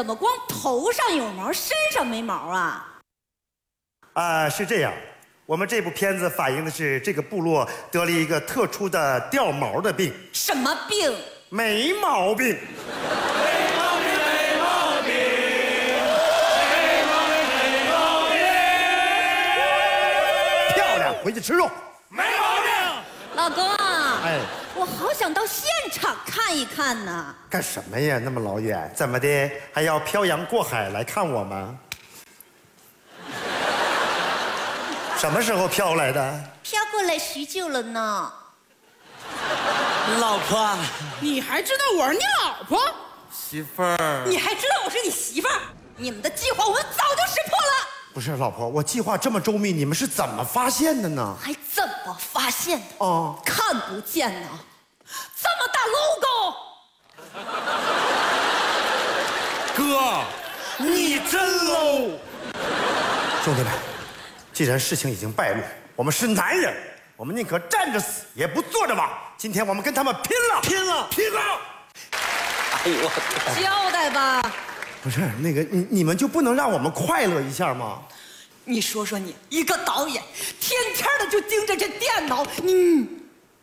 怎么光头上有毛，身上没毛啊？ 是这样，我们这部片子反映的是这个部落得了一个特殊的掉毛的病。 什么病？ 没毛病。漂亮，回去吃肉。 没毛病。 老公啊， 哎， 我好想到现场看一看呢。 干什么呀？那么老远，怎么的还要漂洋过海来看我吗？什么时候飘来的？ 飘过来许久了呢。 老婆， 你还知道我是你老婆？ 媳妇儿， 你还知道我是你媳妇儿？你们的计划我们早就识破了。 不是老婆，我计划这么周密，你们是怎么发现的呢？ 还怎么发现的？ 哦， 看不见呢，这么大 logo。 哥，你真 low。 兄弟们，既然事情已经败露，我们是男人，我们宁可站着死，也不坐着亡。今天我们跟他们拼了！ 拼了！ 拼了！ 哎呦， 交代吧。 不是那个，你们就不能让我们快乐一下吗？ 你说说你，一个导演，天天的就盯着这电脑，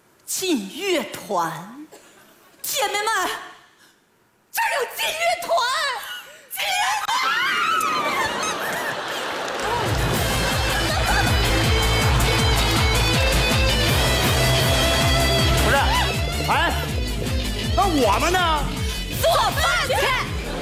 进乐团，姐妹们，这儿有进乐团。